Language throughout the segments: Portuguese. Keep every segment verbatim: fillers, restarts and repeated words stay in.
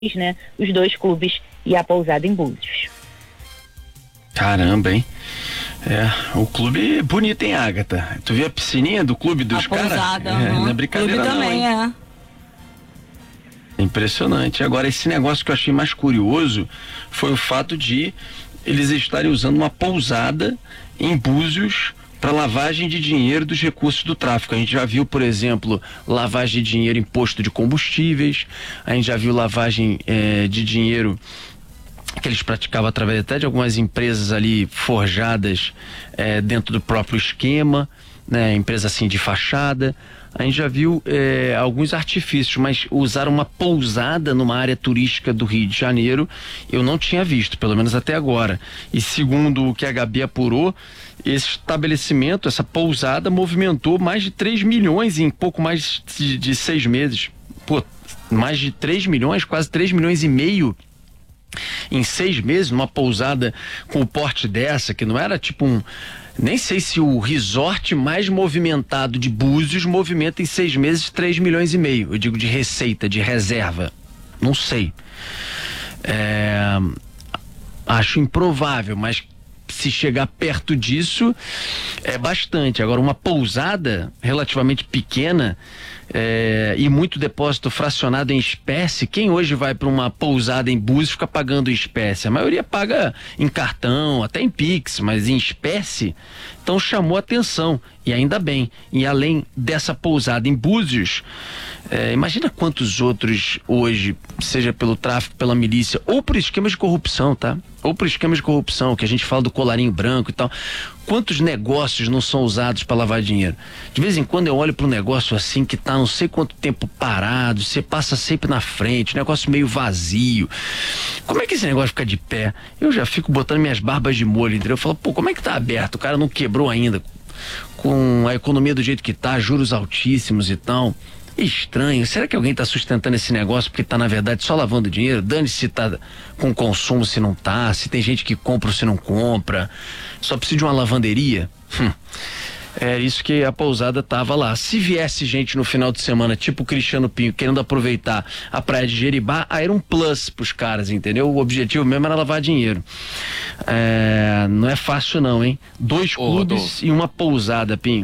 né, os dois clubes e a pousada em Búzios. Caramba, hein? É, o clube é bonito, hein, Agatha? Tu viu a piscininha do clube dos caras? É, uhum. Não é brincadeira, clube também, não, é. Impressionante. Agora, esse negócio que eu achei mais curioso foi o fato de eles estarem usando uma pousada em Búzios para lavagem de dinheiro dos recursos do tráfico. A gente já viu, por exemplo, lavagem de dinheiro em posto de combustíveis, a gente já viu lavagem eh, de dinheiro que eles praticavam através até de algumas empresas ali forjadas eh, dentro do próprio esquema, né, empresa assim de fachada. A gente já viu eh, alguns artifícios, mas usar uma pousada numa área turística do Rio de Janeiro eu não tinha visto, pelo menos até agora. E segundo o que a Gabi apurou, esse estabelecimento, essa pousada, movimentou mais de três milhões em pouco mais de, de seis meses. Pô, mais de três milhões, quase três milhões e meio em seis meses, numa pousada com o porte dessa, que não era tipo um... Nem sei se o resort mais movimentado de Búzios movimenta em seis meses três milhões e meio. Eu digo de receita, de reserva. Não sei. É... Acho improvável, mas se chegar perto disso é bastante. Agora, uma pousada relativamente pequena é, e muito depósito fracionado em espécie, quem hoje vai para uma pousada em Búzios fica pagando em espécie? A maioria paga em cartão, até em Pix, mas em espécie. Então chamou atenção, e ainda bem. E além dessa pousada em Búzios, é, imagina quantos outros hoje, seja pelo tráfico, pela milícia, ou por esquemas de corrupção, tá? Ou por esquemas de corrupção, que a gente fala do colarinho branco e tal. Quantos negócios não são usados para lavar dinheiro? De vez em quando eu olho para um negócio assim que tá não sei quanto tempo parado, você passa sempre na frente, negócio meio vazio. Como é que esse negócio fica de pé? Eu já fico botando minhas barbas de molho, entendeu? Eu falo, pô, como é que tá aberto? O cara não quebrou ainda, com a economia do jeito que tá, juros altíssimos e tal. Estranho, será que alguém está sustentando esse negócio porque está na verdade só lavando dinheiro? Dane-se se tá com consumo, se não tá, se tem gente que compra ou se não compra, só precisa de uma lavanderia. Hum. É isso que a pousada tava lá. Se viesse gente no final de semana, tipo o Cristiano Pinho, querendo aproveitar a praia de Jeribá, aí era um plus pros caras, entendeu? O objetivo mesmo era lavar dinheiro. É, não é fácil não, hein? Dois Ô, clubes Rodolfo. e uma pousada, Pinho.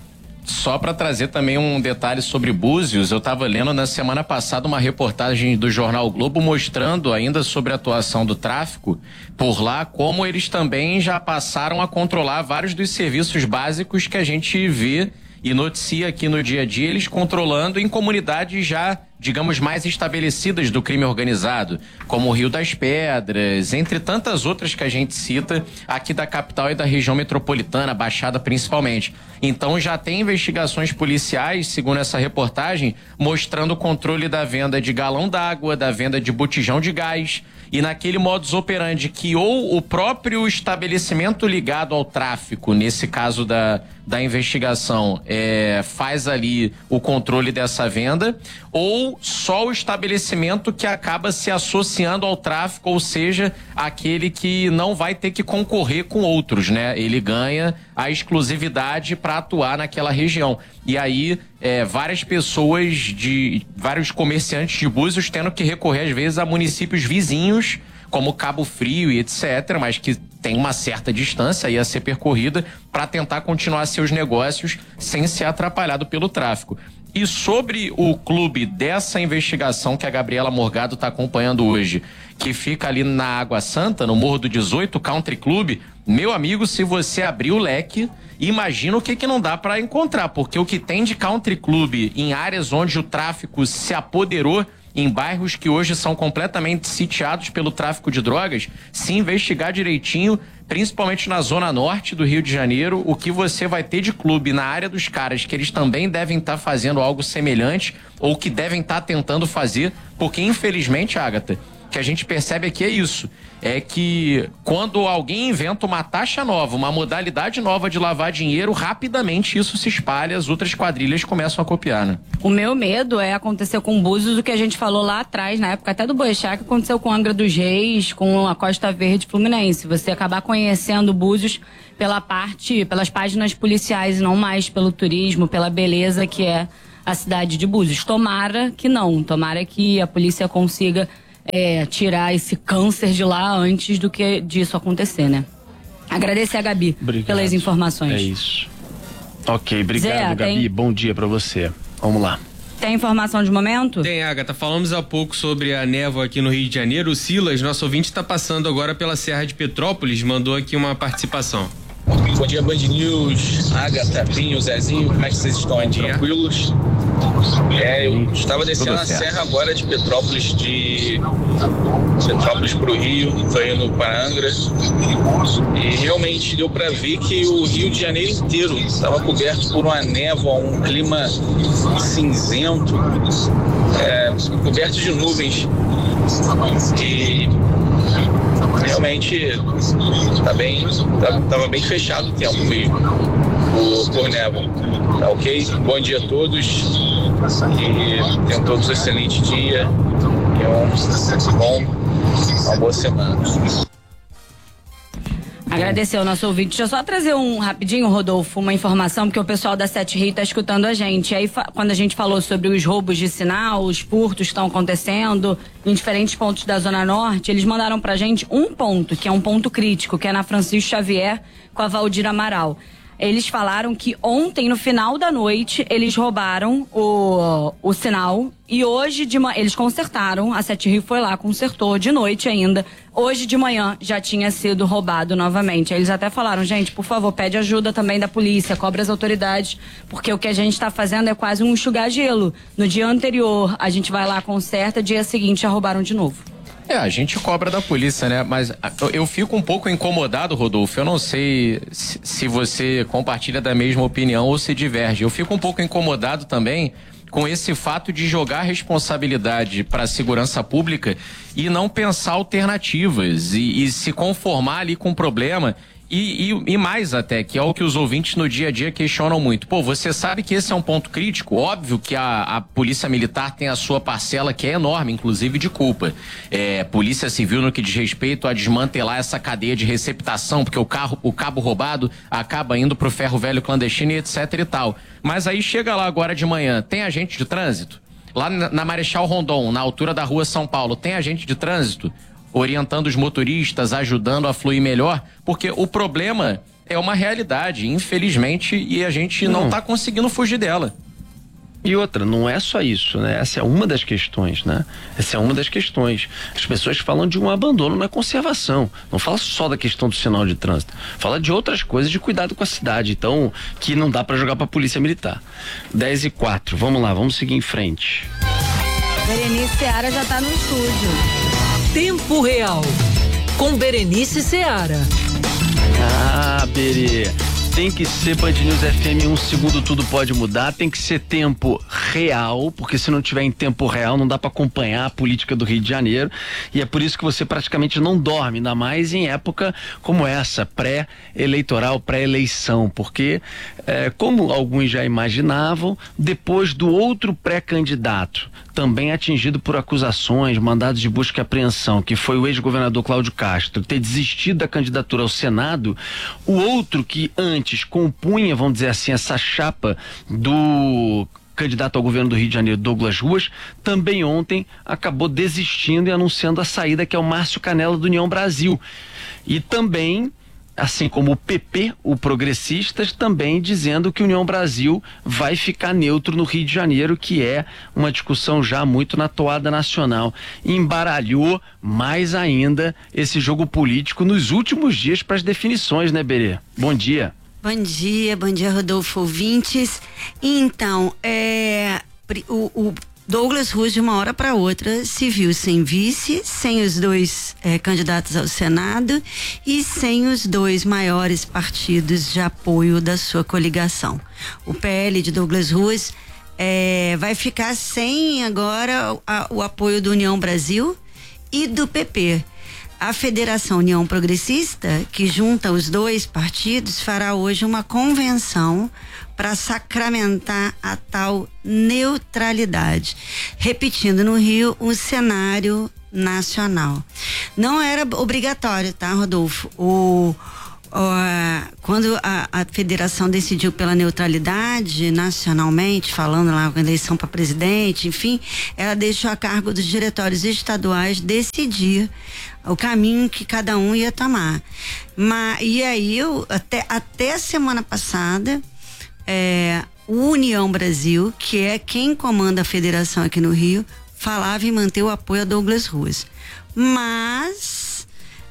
Só para trazer também um detalhe sobre Búzios, eu estava lendo na semana passada uma reportagem do jornal o Globo mostrando ainda sobre a atuação do tráfico por lá, como eles também já passaram a controlar vários dos serviços básicos que a gente vê e noticia aqui no dia a dia, eles controlando em comunidades já, digamos, mais estabelecidas do crime organizado, como o Rio das Pedras, entre tantas outras que a gente cita aqui da capital e da região metropolitana, Baixada principalmente. Então já tem investigações policiais, segundo essa reportagem, mostrando o controle da venda de galão d'água, da venda de botijão de gás, e naquele modus operandi que ou o próprio estabelecimento ligado ao tráfico, nesse caso da, da investigação, é, faz ali o controle dessa venda, ou só o estabelecimento que acaba se associando ao tráfico, ou seja, aquele que não vai ter que concorrer com outros, né? Ele ganha a exclusividade para atuar naquela região. E aí, é, várias pessoas, de vários comerciantes de Búzios tendo que recorrer, às vezes, a municípios vizinhos, como Cabo Frio e etcétera, mas que tem uma certa distância aí a ser percorrida para tentar continuar seus negócios sem ser atrapalhado pelo tráfico. E sobre o clube dessa investigação que a Gabriela Morgado está acompanhando hoje, que fica ali na Água Santa, no Morro do dezoito, Country Club, meu amigo, se você abrir o leque, imagina o que que não dá para encontrar, porque o que tem de Country Club em áreas onde o tráfico se apoderou, em bairros que hoje são completamente sitiados pelo tráfico de drogas, se investigar direitinho, principalmente na zona norte do Rio de Janeiro, o que você vai ter de clube na área dos caras, que eles também devem estar tá fazendo algo semelhante, ou que devem estar tá tentando fazer, porque infelizmente, Agatha, que a gente percebe aqui é isso, é que quando alguém inventa uma taxa nova, uma modalidade nova de lavar dinheiro, rapidamente isso se espalha, as outras quadrilhas começam a copiar, né? O meu medo é acontecer com Búzios o que a gente falou lá atrás, na época até do Boechat, que aconteceu com Angra dos Reis, com a Costa Verde Fluminense. Você acabar conhecendo Búzios pela parte, pelas páginas policiais e não mais pelo turismo, pela beleza que é a cidade de Búzios. Tomara que não, tomara que a polícia consiga é, tirar esse câncer de lá antes do que disso acontecer, né? Agradecer a Gabi Obrigado. pelas informações. É isso. Ok, obrigado, Zé, Gabi. tem... Bom dia pra você. Vamos lá. Tem informação de momento? Tem, Agatha. Falamos há pouco sobre a névoa aqui no Rio de Janeiro. O Silas, nosso ouvinte, está passando agora pela Serra de Petrópolis, mandou aqui uma participação. Bom dia, Band News, Agatha, Pinho, Zezinho, como é que vocês estão? Tranquilos? É, eu estava descendo a serra agora de Petrópolis, de Petrópolis para o Rio, estou indo para Angra, e realmente deu para ver que o Rio de Janeiro inteiro estava coberto por uma névoa, um clima cinzento, é, coberto de nuvens, e realmente tá bem, tá, tava bem fechado o tempo mesmo, por, por névoa, tá ok? Bom dia a todos e tenham todos um excelente dia e um bom, uma boa semana. Agradecer ao nosso ouvinte. Deixa eu só trazer um rapidinho, Rodolfo, uma informação, porque o pessoal da Sete Rio tá escutando a gente. E aí, quando a gente falou sobre os roubos de sinal, os furtos que estão acontecendo em diferentes pontos da Zona Norte, eles mandaram pra gente um ponto, que é um ponto crítico, que é na Francisco Xavier com a Valdir Amaral. Eles falaram que ontem, no final da noite, eles roubaram o, o sinal e hoje de manhã, eles consertaram, a Sete Rio foi lá, consertou de noite ainda. Hoje de manhã já tinha sido roubado novamente. Eles até falaram, gente, por favor, pede ajuda também da polícia, cobra as autoridades, porque o que a gente está fazendo é quase um enxugar gelo. No dia anterior, a gente vai lá, conserta, dia seguinte já roubaram de novo. É, a gente cobra da polícia, né? Mas eu, eu fico um pouco incomodado, Rodolfo. Eu não sei se, se você compartilha da mesma opinião ou se diverge. Eu fico um pouco incomodado também com esse fato de jogar a responsabilidade para a segurança pública e não pensar alternativas e, e se conformar ali com o problema. E, e, e mais até, que é o que os ouvintes no dia a dia questionam muito. Pô, você sabe que esse é um ponto crítico? Óbvio que a, a Polícia Militar tem a sua parcela, que é enorme, inclusive de culpa. É, Polícia Civil no que diz respeito a desmantelar essa cadeia de receptação, porque o, carro, o cabo roubado acaba indo pro ferro velho clandestino e etc e tal. Mas aí chega lá agora de manhã, tem agente de trânsito? Lá na, na Marechal Rondon, na altura da rua São Paulo, tem agente de trânsito? Orientando os motoristas, ajudando a fluir melhor, porque o problema é uma realidade, infelizmente, e a gente não está conseguindo fugir dela. E outra, não é só isso, né? Essa é uma das questões, né? Essa é uma das questões. As pessoas falam de um abandono na conservação. Não fala só da questão do sinal de trânsito. Fala de outras coisas, de cuidado com a cidade. Então, que não dá para jogar para a Polícia Militar. dez e quatro, vamos lá, vamos seguir em frente. Berenice Seara já está no estúdio. Tempo Real, com Berenice Seara. Ah, Berê, tem que ser Band News F M, um segundo tudo pode mudar, tem que ser tempo real, porque se não tiver em tempo real não dá para acompanhar a política do Rio de Janeiro, e é por isso que você praticamente não dorme, ainda mais em época como essa, pré-eleitoral, pré-eleição, porque é, como alguns já imaginavam, depois do outro pré-candidato, também atingido por acusações, mandados de busca e apreensão, que foi o ex-governador Cláudio Castro, ter desistido da candidatura ao Senado, o outro que antes compunha, vamos dizer assim, essa chapa do candidato ao governo do Rio de Janeiro, Douglas Ruas, também ontem acabou desistindo e anunciando a saída, que é o Márcio Canella do União Brasil. E também, assim como o P P, o Progressistas, também dizendo que a União Brasil vai ficar neutro no Rio de Janeiro, que é uma discussão já muito na toada nacional. Embaralhou mais ainda esse jogo político nos últimos dias para as definições, né, Berê? Bom dia. Bom dia, bom dia, Rodolfo, ouvintes. Então, é, o, o Douglas Ruas, de uma hora para outra, se viu sem vice, sem os dois é, candidatos ao Senado e sem os dois maiores partidos de apoio da sua coligação. O P L de Douglas Ruas é, vai ficar sem agora a, o apoio do União Brasil e do P P. A Federação União Progressista, que junta os dois partidos, fará hoje uma convenção para sacramentar a tal neutralidade, repetindo no Rio um cenário nacional. Não era obrigatório, tá, Rodolfo? O, ó, quando a, a federação decidiu pela neutralidade nacionalmente, falando lá com a eleição para presidente, enfim, ela deixou a cargo dos diretórios estaduais decidir o caminho que cada um ia tomar. Mas, e aí, eu, até, até a semana passada, é, o União Brasil, que é quem comanda a federação aqui no Rio, falava em manter o apoio a Douglas Ruas. Mas,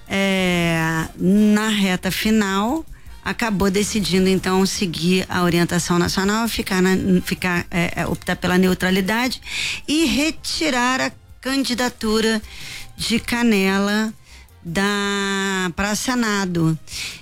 é, na reta final, acabou decidindo então seguir a orientação nacional, ficar, na, ficar é, optar pela neutralidade e retirar a candidatura de Canela da para Senado.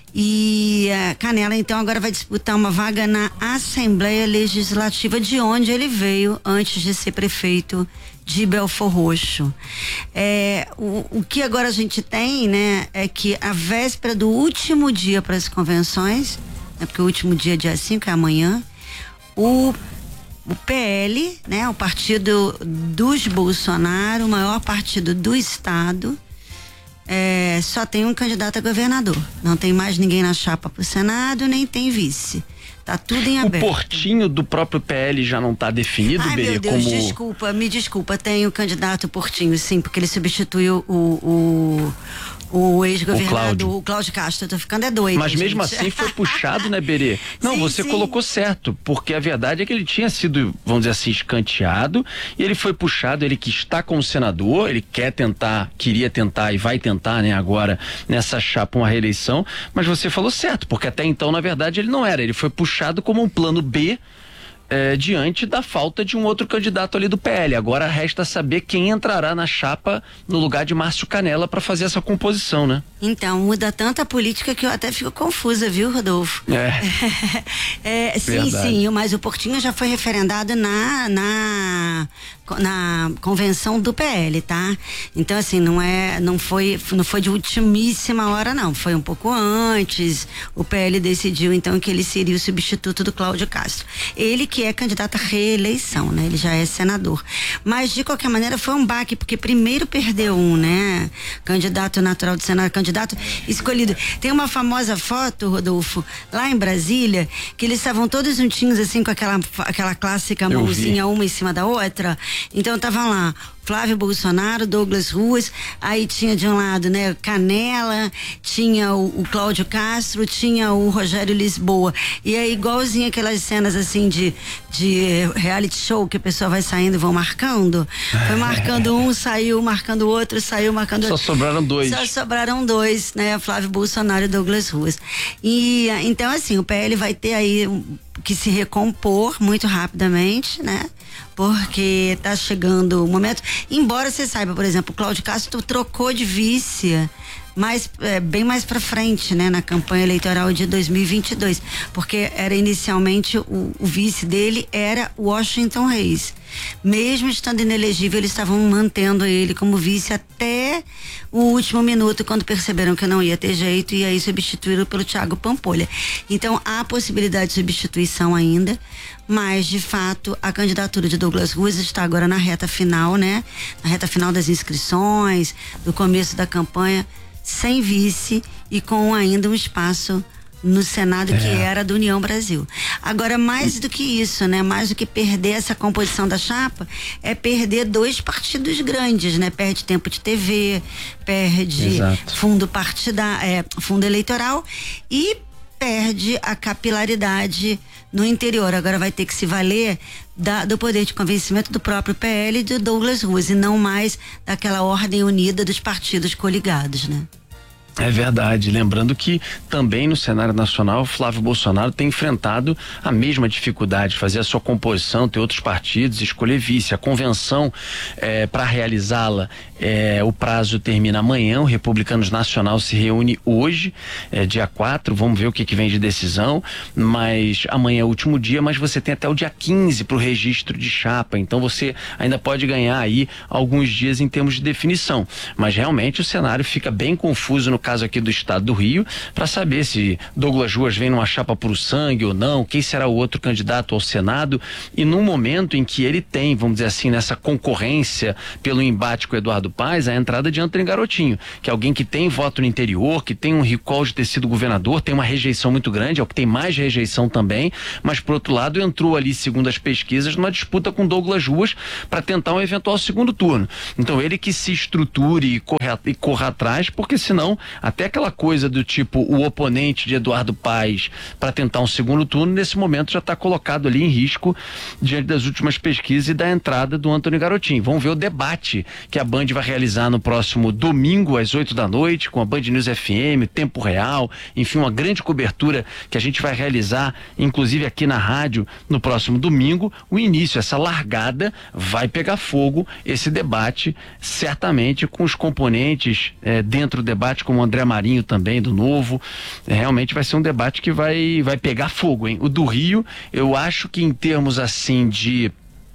E a Canela então agora vai disputar uma vaga na Assembleia Legislativa, de onde ele veio antes de ser prefeito de Belfor Roxo. É, o, o que agora a gente tem, né, é que a véspera do último dia para as convenções, né, porque o último dia é dia cinco, é amanhã, o O P L, né, o partido dos Bolsonaro, o maior partido do estado, é, só tem um candidato a governador. Não tem mais ninguém na chapa pro Senado, nem tem vice. Tá tudo em aberto. O Portinho do próprio P L já não tá definido, Ai, Berê, meu Deus, como... desculpa, me desculpa, tem o candidato Portinho, sim, porque ele substituiu o... o O ex-governador, o Cláudio Castro, eu tô ficando é doido. Mas mesmo gente. assim foi puxado, né, Berê? Não, sim, você sim. colocou certo, porque a verdade é que ele tinha sido, vamos dizer assim, escanteado, e ele foi puxado, ele que está como senador, ele quer tentar, queria tentar e vai tentar, né, agora, nessa chapa, uma reeleição, mas você falou certo, porque até então, na verdade, ele não era, ele foi puxado como um plano B, É, diante da falta de um outro candidato ali do P L. Agora resta saber quem entrará na chapa no lugar de Márcio Canela para fazer essa composição, né? Então, muda tanta política que eu até fico confusa, viu, Rodolfo? É. é sim, Verdade. sim, mas o Portinho já foi referendado na, na, na convenção do P L, tá? Então, assim, não é, não foi, não foi de ultimíssima hora, não. Foi um pouco antes. O P L decidiu, então, que ele seria o substituto do Cláudio Castro. Ele que é candidato à reeleição, né? Ele já é senador. Mas, de qualquer maneira, foi um baque, porque primeiro perdeu um, né? Candidato natural de Senado, candidato escolhido. Tem uma famosa foto, Rodolfo, lá em Brasília, que eles estavam todos juntinhos, assim, com aquela, aquela clássica mãozinha uma em cima da outra. Então, estavam lá Flávio Bolsonaro, Douglas Ruas, aí tinha de um lado, né, Canela, tinha o, o Cláudio Castro, tinha o Rogério Lisboa. E é igualzinho aquelas cenas assim de, de reality show que a pessoa vai saindo e vão marcando. Foi marcando um, saiu marcando o outro, saiu marcando Só outro. sobraram dois. Só sobraram dois, né, Flávio Bolsonaro e Douglas Ruas. E então, assim, o P L vai ter aí que se recompor muito rapidamente, né? Porque tá chegando o momento, embora você saiba, por exemplo, o Cláudio Castro trocou de vice mais, é, bem mais pra frente, né? Na campanha eleitoral de dois mil e vinte e dois, porque era inicialmente o, o vice dele era Washington Reis. Mesmo estando inelegível, eles estavam mantendo ele como vice até o último minuto, quando perceberam que não ia ter jeito, e aí substituíram pelo Thiago Pampolha. Então há possibilidade de substituição ainda, mas de fato a candidatura de Douglas Ruas está agora na reta final, né? Na reta final das inscrições, do começo da campanha, sem vice e com ainda um espaço no Senado, é. que era do União Brasil. Agora, mais do que isso, né? Mais do que perder essa composição da chapa, é perder dois partidos grandes, né? Perde tempo de T V, perde Exato. fundo partidário, é, fundo eleitoral e perde a capilaridade no interior. Agora vai ter que se valer da, do poder de convencimento do próprio P L e de Douglas Ruas, e não mais daquela ordem unida dos partidos coligados, né? É verdade, lembrando que também no cenário nacional, Flávio Bolsonaro tem enfrentado a mesma dificuldade, fazer a sua composição, ter outros partidos, escolher vice. A convenção, é, para realizá-la, é, o prazo termina amanhã, o Republicanos Nacional se reúne hoje, é, dia quatro, vamos ver o que, que vem de decisão, mas amanhã é o último dia, mas você tem até o dia quinze para o registro de chapa, então você ainda pode ganhar aí alguns dias em termos de definição, mas realmente o cenário fica bem confuso no caso aqui do estado do Rio, para saber se Douglas Ruas vem numa chapa puro sangue ou não, quem será o outro candidato ao Senado, e num momento em que ele tem, vamos dizer assim, nessa concorrência pelo embate com o Eduardo Paes, a entrada de Antônio Garotinho, que é alguém que tem voto no interior, que tem um recall de ter sido governador, tem uma rejeição muito grande, é o que tem mais rejeição também, mas por outro lado entrou ali, segundo as pesquisas, numa disputa com Douglas Ruas para tentar um eventual segundo turno. Então ele que se estruture e corra, e corra atrás, porque senão até aquela coisa do tipo o oponente de Eduardo Paes para tentar um segundo turno, nesse momento já está colocado ali em risco diante das últimas pesquisas e da entrada do Antônio Garotinho. Vamos ver o debate que a Band vai realizar no próximo domingo às oito da noite com a Band News F M, tempo real, enfim, uma grande cobertura que a gente vai realizar, inclusive aqui na rádio, no próximo domingo. O início, essa largada vai pegar fogo, esse debate, certamente com os componentes eh, dentro do debate, como o André Marinho também, do Novo. Eh, realmente vai ser um debate que vai, vai pegar fogo, hein? O do Rio, eu acho que em termos assim de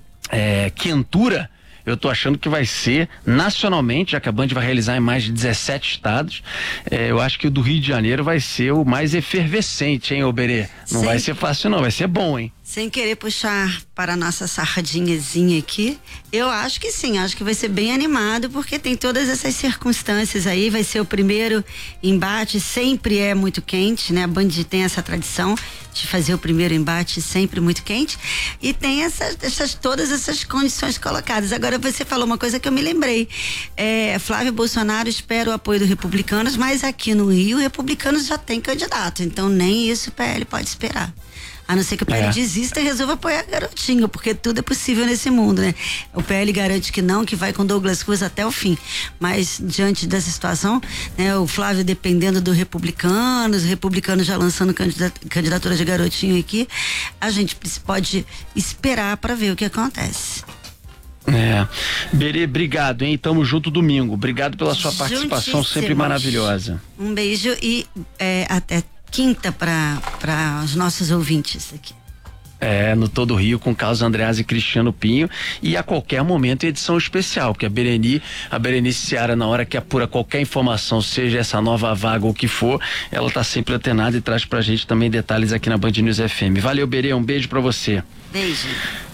eh, quentura, eu tô achando que vai ser nacionalmente, já que a Band vai realizar em mais de dezessete estados, eh, eu acho que o do Rio de Janeiro vai ser o mais efervescente, hein, Oberê? Não Sim. vai ser fácil não, vai ser bom, hein? Sem querer puxar para a nossa sardinhazinha aqui, eu acho que sim, acho que vai ser bem animado, porque tem todas essas circunstâncias aí, vai ser o primeiro embate, sempre é muito quente, né? A Band tem essa tradição de fazer o primeiro embate sempre muito quente, e tem essas, essas todas essas condições colocadas. Agora você falou uma coisa que eu me lembrei, é, Flávio Bolsonaro espera o apoio dos republicanos, mas aqui no Rio, republicanos já tem candidato, então nem isso o P L pode esperar. A não ser que o P L é. desista e resolva apoiar Garotinho, porque tudo é possível nesse mundo, né? O P L garante que não, que vai com Douglas Ruas até o fim. Mas, diante dessa situação, né, o Flávio dependendo do Republicanos, os republicanos já lançando candidat candidatura de Garotinho aqui, a gente pode esperar para ver o que acontece. É, Berê, obrigado, hein? Tamo junto domingo. Obrigado pela sua participação sempre maravilhosa. Um beijo e é, até quinta para os nossos ouvintes aqui. É, no Todo Rio com Carlos Andreas e Cristiano Pinho, e a qualquer momento edição especial, porque a Bereni, a Berenice Seara, na hora que apura qualquer informação, seja essa nova vaga ou o que for, ela tá sempre antenada e traz pra gente também detalhes aqui na Band News F M. Valeu, Berê, um beijo pra você. Beijo.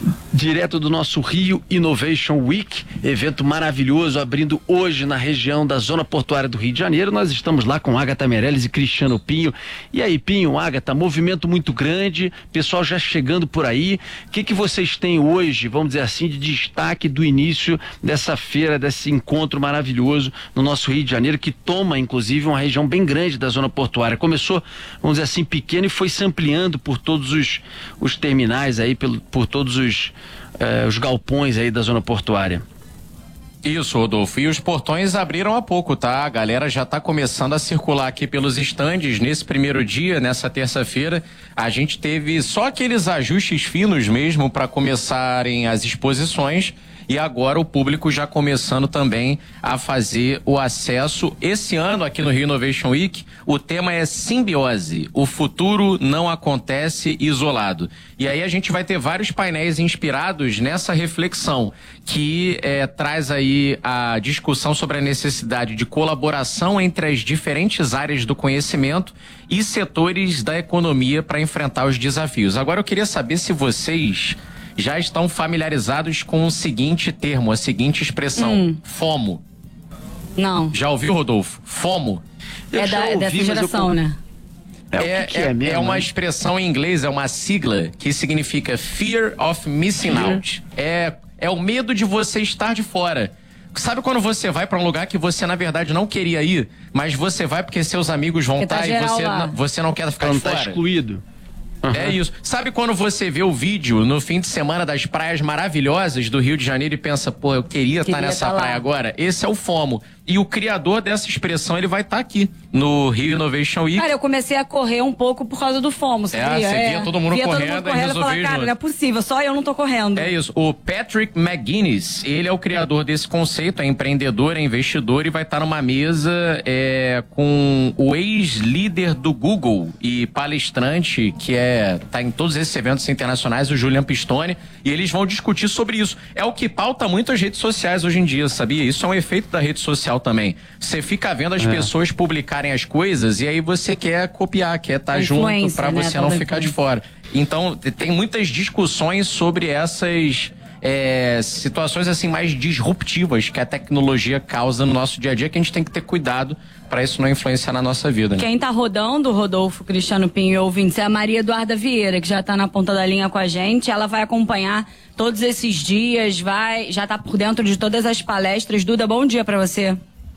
Direto do nosso Rio Innovation Week, evento maravilhoso abrindo hoje na região da Zona Portuária do Rio de Janeiro. Nós estamos lá com Agatha Meirelles e Cristiano Pinho. E aí, Pinho, Agatha, movimento muito grande, pessoal já chegando por aí. O que que vocês têm hoje, vamos dizer assim, de destaque do início dessa feira, desse encontro maravilhoso no nosso Rio de Janeiro, que toma, inclusive, uma região bem grande da Zona Portuária? Começou, vamos dizer assim, pequeno e foi se ampliando por todos os, os terminais aí, pelo, por todos os Uh, os galpões aí da Zona Portuária. Isso, Rodolfo. E os portões abriram há pouco, tá? A galera já tá começando a circular aqui pelos estandes. Nesse primeiro dia, nessa terça-feira, a gente teve só aqueles ajustes finos mesmo para começarem as exposições. E agora o público já começando também a fazer o acesso. Esse ano aqui no Rio Innovation Week, o tema é simbiose. O futuro não acontece isolado. E aí a gente vai ter vários painéis inspirados nessa reflexão, que é, traz aí a discussão sobre a necessidade de colaboração entre as diferentes áreas do conhecimento e setores da economia para enfrentar os desafios. Agora eu queria saber se vocês já estão familiarizados com o seguinte termo, a seguinte expressão, hum. FOMO. Não. Já ouviu, Rodolfo? FOMO. Eu é da, ouvi, dessa geração, eu... né? É, é, que que é, é, é uma expressão em inglês, é uma sigla que significa Fear of Missing Fear. Out. É, é o medo de você estar de fora. Sabe quando você vai para um lugar que você na verdade não queria ir, mas você vai porque seus amigos vão estar tá e você não, você não quer ficar não de fora? Tá excluído. Uhum. É isso. Sabe quando você vê o vídeo no fim de semana das praias maravilhosas do Rio de Janeiro e pensa, pô, eu queria estar nessa tá praia agora? Esse é o FOMO. E o criador dessa expressão, ele vai estar tá aqui no Rio Innovation Week. Cara, eu comecei a correr um pouco por causa do FOMO, sabia? É, você é. via todo mundo via correndo, todo mundo correndo e resolveu cara, junto. não é possível, só eu não tô correndo. É isso. O Patrick McGuinness, ele é o criador desse conceito, é empreendedor, é investidor e vai estar tá numa mesa é, com o ex-líder do Google e palestrante, que é tá em todos esses eventos internacionais, o Julian Pistone, e eles vão discutir sobre isso. É o que pauta muito as redes sociais hoje em dia, sabia? Isso é um efeito da rede social social também. Você fica vendo as É. pessoas publicarem as coisas e aí você quer copiar, quer estar junto para né? você não ficar de fora. Então, tem muitas discussões sobre essas é, situações assim mais disruptivas que a tecnologia causa no nosso dia a dia, que a gente tem que ter cuidado para isso não influenciar na nossa vida. Né? Quem tá rodando, Rodolfo, Cristiano Pinho e ouvintes, é a Maria Eduarda Vieira, que já tá na ponta da linha com a gente. Ela vai acompanhar todos esses dias, vai, já tá por dentro de todas as palestras. Duda, bom dia para você.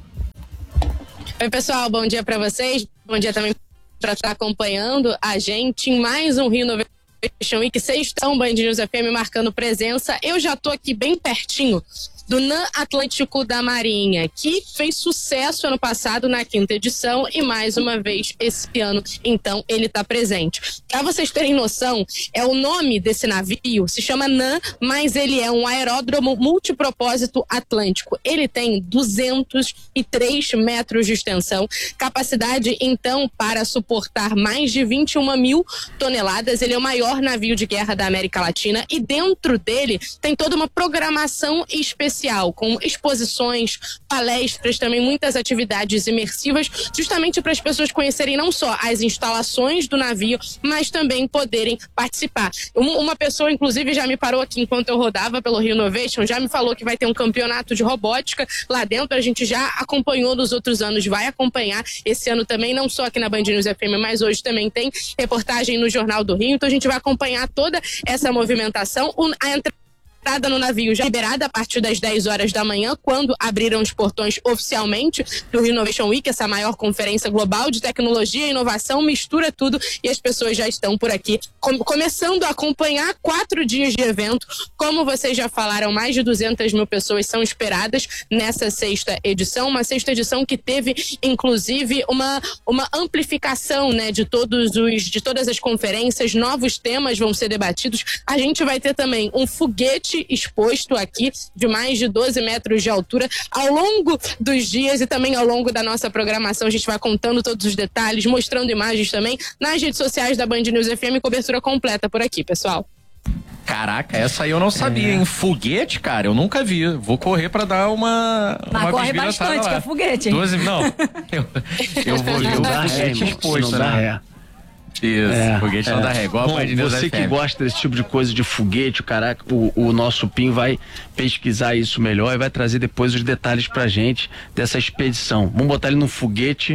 Oi, pessoal, bom dia para vocês. Bom dia também para estar acompanhando a gente em mais um Rio Innovation Week. Vocês estão, Band News F M, marcando presença. Eu já tô aqui bem pertinho do NAN Atlântico da Marinha, que fez sucesso ano passado na quinta edição e mais uma vez esse ano, então, ele está presente. Para vocês terem noção, é o nome desse navio, se chama NAN, mas ele é um aeródromo multipropósito atlântico. Ele tem duzentos e três metros de extensão, capacidade, então, para suportar mais de vinte e uma mil toneladas. Ele é o maior navio de guerra da América Latina e dentro dele tem toda uma programação especial, com exposições, palestras, também muitas atividades imersivas, justamente para as pessoas conhecerem não só as instalações do navio, mas também poderem participar. Um, uma pessoa, inclusive, já me parou aqui enquanto eu rodava pelo Rio Innovation, já me falou que vai ter um campeonato de robótica lá dentro. A gente já acompanhou nos outros anos, vai acompanhar esse ano também, não só aqui na Band News F M, mas hoje também tem reportagem no Jornal do Rio, então a gente vai acompanhar toda essa movimentação. O, a entrada entrada no navio já liberada a partir das dez horas da manhã, quando abriram os portões oficialmente do Rio Innovation Week, essa maior conferência global de tecnologia e inovação, mistura tudo e as pessoas já estão por aqui, com, começando a acompanhar quatro dias de evento. Como vocês já falaram, mais de duzentas mil pessoas são esperadas nessa sexta edição, uma sexta edição que teve, inclusive, uma, uma amplificação, né, de, todos os, de todas as conferências, novos temas vão ser debatidos. A gente vai ter também um foguete exposto aqui de mais de doze metros de altura ao longo dos dias e também ao longo da nossa programação. A gente vai contando todos os detalhes, mostrando imagens também nas redes sociais da Band News F M, cobertura completa por aqui, pessoal. Caraca, essa aí eu não sabia, hein? Foguete, cara, eu nunca vi. Vou correr pra dar uma. Mas uma corre bastante, que é foguete, hein? doze, não, eu, eu vou ver o foguete exposto, né? Isso, É, foguete é. não dá ré, igual Bom, a Band News você F que M. gosta desse tipo de coisa de foguete, o caraca, o, o nosso Pim vai pesquisar isso melhor e vai trazer depois os detalhes pra gente dessa expedição. Vamos botar ele num foguete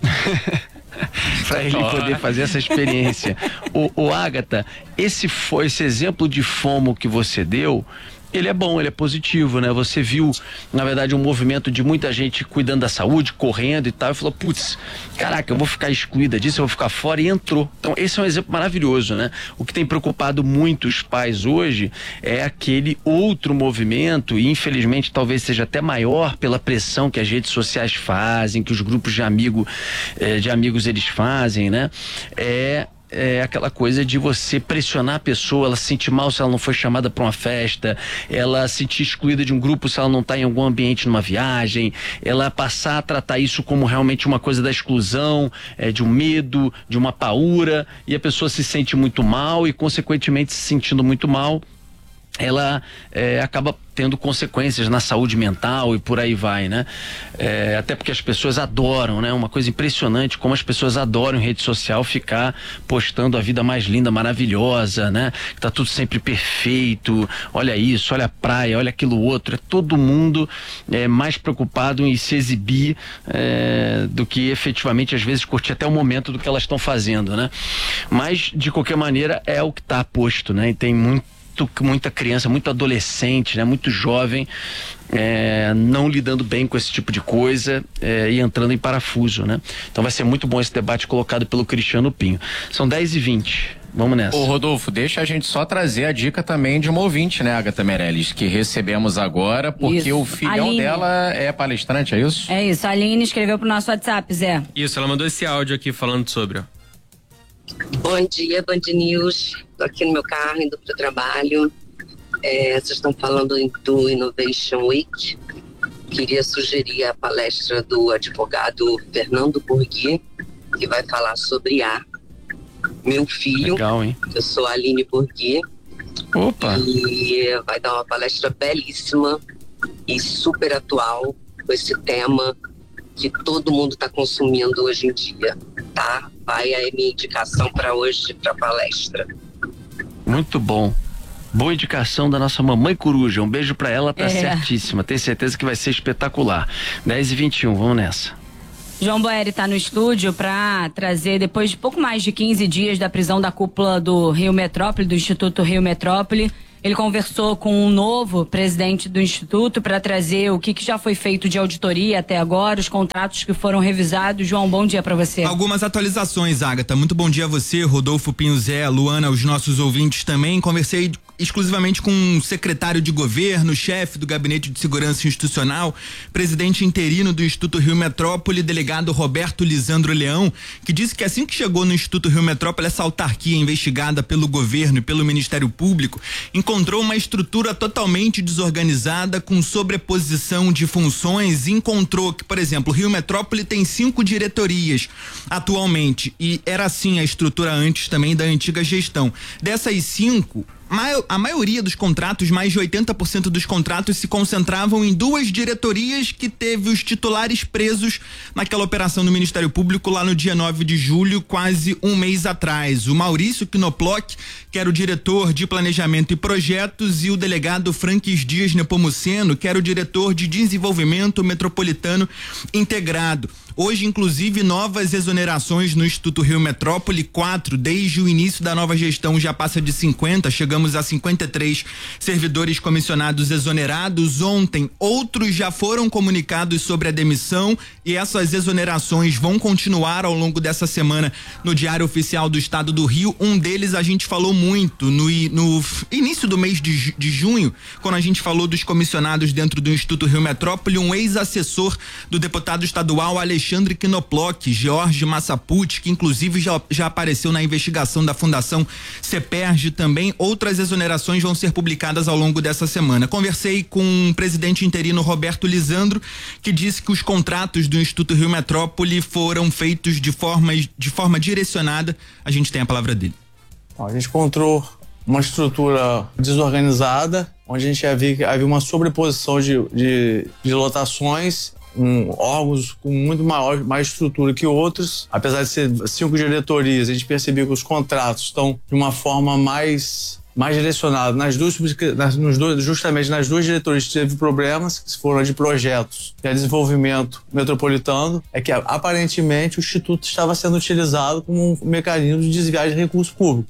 para ele poder fazer essa experiência. O, o Agatha, esse, foi, esse exemplo de FOMO que você deu, ele é bom, ele é positivo, né? Você viu, na verdade, um movimento de muita gente cuidando da saúde, correndo e tal, e falou, putz, caraca, eu vou ficar excluída disso, eu vou ficar fora, e entrou. Então, esse é um exemplo maravilhoso, né? O que tem preocupado muitos pais hoje é aquele outro movimento, e infelizmente talvez seja até maior pela pressão que as redes sociais fazem, que os grupos de, amigo, eh, de amigos eles fazem, né? É... É aquela coisa de você pressionar a pessoa, ela se sentir mal se ela não foi chamada para uma festa, ela se sentir excluída de um grupo se ela não está em algum ambiente numa viagem, ela passar a tratar isso como realmente uma coisa da exclusão, é, de um medo, de uma paura, e a pessoa se sente muito mal e consequentemente se sentindo muito mal, ela é, acaba tendo consequências na saúde mental e por aí vai, né? É, até porque as pessoas adoram, né? Uma coisa impressionante como as pessoas adoram em rede social ficar postando a vida mais linda, maravilhosa, né? Que tá tudo sempre perfeito, olha isso, olha a praia, olha aquilo outro. É todo mundo é, mais preocupado em se exibir é, do que efetivamente, às vezes, curtir até o momento do que elas estão fazendo, né? Mas, de qualquer maneira, é o que tá posto, né? E tem muito muita criança, muito adolescente, né, muito jovem, é, não lidando bem com esse tipo de coisa é, e entrando em parafuso, né? Então vai ser muito bom esse debate colocado pelo Cristiano Pinho. São dez e vinte. Vamos nessa. Ô Rodolfo, deixa a gente só trazer a dica também de uma ouvinte, né, Agatha Meirelles, que recebemos agora, porque isso. o filhão Aline. dela é palestrante, é isso? É isso, a Aline escreveu pro nosso WhatsApp, Zé. Isso, ela mandou esse áudio aqui falando sobre, ó. Bom dia, Band News. Estou aqui no meu carro, indo para o trabalho. É, vocês estão falando do Innovation Week. Queria sugerir a palestra do advogado Fernando Burgui, que vai falar sobre A. Meu filho, legal, hein? Eu sou a Aline Burgui. Opa! E vai dar uma palestra belíssima e super atual com esse tema que todo mundo está consumindo hoje em dia, tá? Vai a minha indicação para hoje, para a palestra. Muito bom. Boa indicação da nossa mamãe coruja. Um beijo para ela, tá É. certíssima. Tenho certeza que vai ser espetacular. dez e vinte e um, vamos nessa. João Boeri está no estúdio para trazer, depois de pouco mais de quinze dias da prisão da cúpula do Rio Metrópole, do Instituto Rio Metrópole, ele conversou com um novo presidente do Instituto para trazer o que, que já foi feito de auditoria até agora, os contratos que foram revisados. João, bom dia para você. Algumas atualizações, Agatha. Muito bom dia a você, Rodolfo Pinho Zé, Luana, os nossos ouvintes também. Conversei exclusivamente com um secretário de governo, chefe do Gabinete de Segurança Institucional, presidente interino do Instituto Rio Metrópole, delegado Roberto Lisandro Leão, que disse que assim que chegou no Instituto Rio Metrópole, essa autarquia investigada pelo governo e pelo Ministério Público, encontrou uma estrutura totalmente desorganizada, com sobreposição de funções, e encontrou que, por exemplo, o Rio Metrópole tem cinco diretorias atualmente, e era assim a estrutura antes também da antiga gestão. Dessas cinco, a maioria dos contratos, mais de oitenta por cento dos contratos, se concentravam em duas diretorias que teve os titulares presos naquela operação do Ministério Público lá no dia nove de julho, quase um mês atrás. O Maurício Knoploch, que era o diretor de Planejamento e Projetos, e o delegado Franques Dias Nepomuceno, que era o diretor de Desenvolvimento Metropolitano Integrado. Hoje, inclusive, novas exonerações no Instituto Rio Metrópole, quatro, desde o início da nova gestão já passa de cinquenta, chegamos a cinquenta e três servidores comissionados exonerados. Ontem, outros já foram comunicados sobre a demissão, e essas exonerações vão continuar ao longo dessa semana no Diário Oficial do Estado do Rio. Um deles a gente falou muito no, no início do mês de, de junho, quando a gente falou dos comissionados dentro do Instituto Rio Metrópole, um ex-assessor do deputado estadual Alexandre Alexandre Knoploch, Jorge Massapucci, que inclusive já, já apareceu na investigação da Fundação CEPERJ também. Outras exonerações vão ser publicadas ao longo dessa semana. Conversei com o presidente interino Roberto Lisandro, que disse que os contratos do Instituto Rio Metrópole foram feitos de forma, de forma direcionada. A gente tem a palavra dele. A gente encontrou uma estrutura desorganizada, onde a gente havia, havia uma sobreposição de, de, de lotações, um, órgãos com muito maior, mais estrutura que outros. Apesar de ser cinco diretorias, a gente percebeu que os contratos estão de uma forma mais, mais direcionada nas duas, nas, nos dois, justamente nas duas diretorias que teve problemas, que foram de projetos e a desenvolvimento metropolitano. É que aparentemente o Instituto estava sendo utilizado como um mecanismo de desviar de recursos públicos.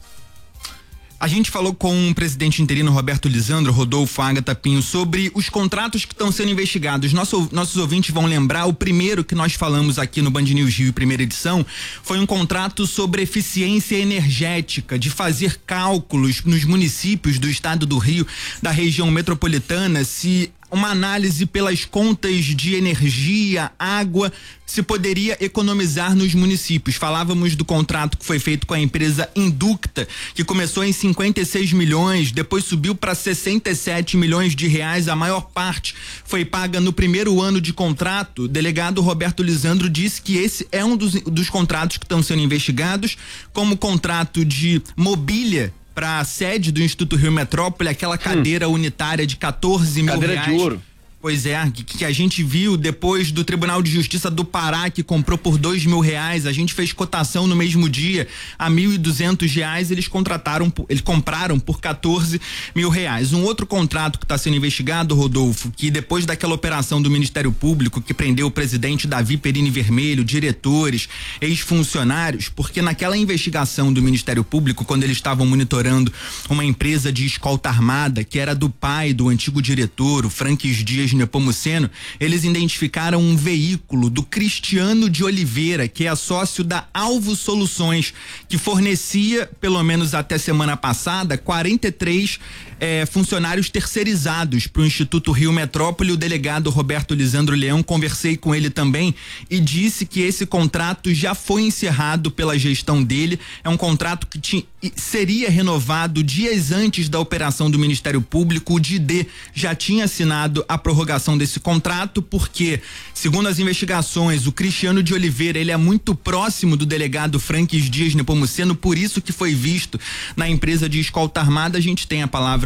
A gente falou com o presidente interino Roberto Lisandro, Rodolfo Agatha Pinho, sobre os contratos que estão sendo investigados. Nosso, nossos ouvintes vão lembrar, o primeiro que nós falamos aqui no Band News Rio, primeira edição, foi um contrato sobre eficiência energética, de fazer cálculos nos municípios do estado do Rio, da região metropolitana, se uma análise pelas contas de energia, água, se poderia economizar nos municípios. Falávamos do contrato que foi feito com a empresa Inducta, que começou em cinquenta e seis milhões, depois subiu para sessenta e sete milhões de reais. A maior parte foi paga no primeiro ano de contrato. O delegado Roberto Lisandro disse que esse é um dos, dos contratos que estão sendo investigados, como contrato de mobília para a sede do Instituto Rio Metrópole, aquela cadeira hum. unitária de quatorze mil cadeira reais. de ouro. Pois é, que, que a gente viu depois do Tribunal de Justiça do Pará, que comprou por dois mil reais. A gente fez cotação no mesmo dia a mil e duzentos reais. Eles contrataram, eles compraram por quatorze mil reais. Um outro contrato que está sendo investigado, Rodolfo, que depois daquela operação do Ministério Público que prendeu o presidente Davi Perini Vermelho, diretores, ex-funcionários, porque naquela investigação do Ministério Público, quando eles estavam monitorando uma empresa de escolta armada que era do pai do antigo diretor, o Franques Dias Nepomuceno, eles identificaram um veículo do Cristiano de Oliveira, que é sócio da Alvo Soluções, que fornecia, pelo menos até semana passada, quarenta e três eh, funcionários terceirizados para o Instituto Rio Metrópole. O delegado Roberto Lisandro Leão, conversei com ele também e disse que esse contrato já foi encerrado pela gestão dele. É um contrato que tinha, seria renovado dias antes da operação do Ministério Público. O D I D já tinha assinado a prorrogação desse contrato, porque, segundo as investigações, o Cristiano de Oliveira, ele é muito próximo do delegado Franques Dias Nepomuceno, por isso que foi visto na empresa de escolta armada. A gente tem a palavra